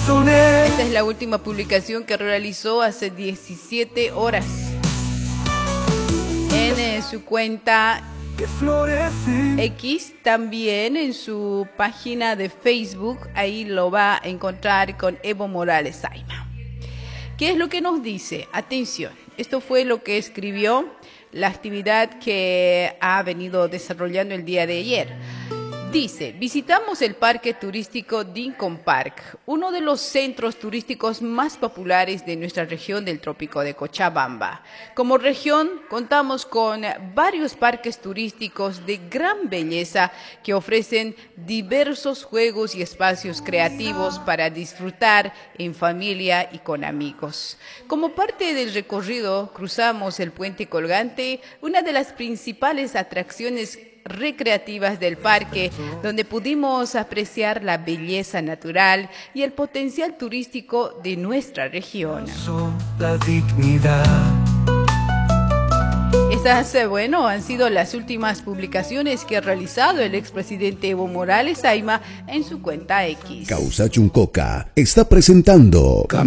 Esta es la última publicación que realizó hace 17 horas en su cuenta X, también en su página de Facebook. Ahí lo va a encontrar con Evo Morales Ayma. ¿Qué es lo que nos dice? Atención, esto fue lo que escribió la actividad que ha venido desarrollando el día de ayer. Dice: visitamos el parque turístico Dinkom Park, uno de los centros turísticos más populares de nuestra región del trópico de Cochabamba. Como región contamos con varios parques turísticos de gran belleza que ofrecen diversos juegos y espacios creativos para disfrutar en familia y con amigos. Como parte del recorrido cruzamos el puente colgante, una de las principales atracciones recreativas del parque, donde pudimos apreciar la belleza natural y el potencial turístico de nuestra región. La dignidad. Estas, han sido las últimas publicaciones que ha realizado el expresidente Evo Morales Ayma en su cuenta X. Causa Chuncoca está presentando